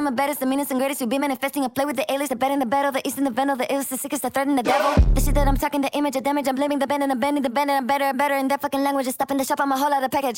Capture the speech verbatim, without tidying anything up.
I'm a baddest, the meanest and greatest. You be manifesting. I play with the aliens, the bad and the battle, the east and the venom, the illest, the sickest, the threat and the devil. The shit that I'm talking, the image of damage. I'm blaming the band and the bending the band and I'm better and better in that fucking language. Just stopping the shop. I'm a whole lot of package.